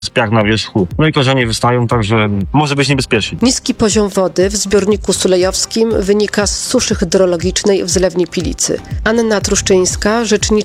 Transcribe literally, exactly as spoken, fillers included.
jest piach na wierzchu. No i korzenie wystają, także może być niebezpiecznie. Niski poziom wody w zbiorniku sulejowskim wynika z suszy hydrologicznej w zlewni Pilicy. Anna Truszczyńska, rzeczniczka